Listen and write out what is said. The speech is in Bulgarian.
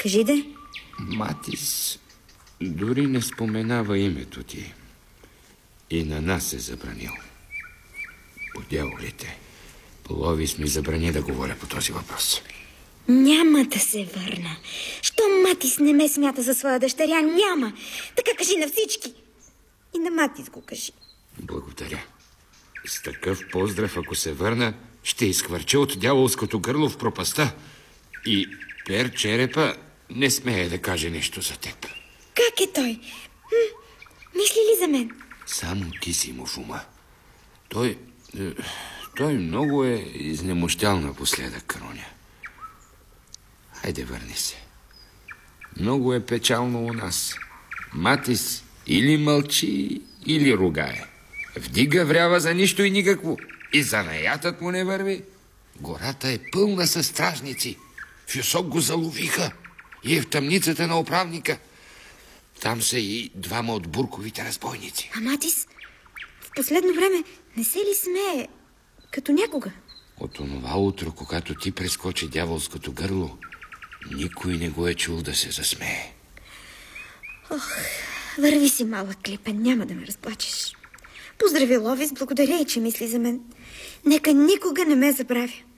Кажи де. Матис дори не споменава името ти. И на нас е забранил. По дяволите. Ловис ми забрани да говоря по този въпрос. Няма да се върна. Щом Матис не ме смята за своя дъщеря, няма. Така кажи на всички. И на Матис го кажи. Благодаря. С такъв поздрав, ако се върна, ще изхвърча от дяволското гърло в пропаста. И Пер Черепа не смее да каже нещо за теб. Как е той? Мисли ли за мен? Само ти си му в ума. Той много е изнемощял напоследък, Кроня. Хайде, върни се. Много е печално у нас. Матис или мълчи, или ругае. Вдига врява за нищо и никакво. И занаятът му не върви. Гората е пълна със стражници. В Юсок го заловиха. И е в тъмницата на управника. Там са и двама от бурковите разбойници. А Матис в последно време не се ли смее като някога? От онова утро, когато ти прескочи дяволското гърло, никой не го е чул да се засмее. Ох, върви си, малък клипен, няма да ме разплачеш. Поздрави, Ловис, благодаря и че мисли за мен. Нека никога не ме забравя.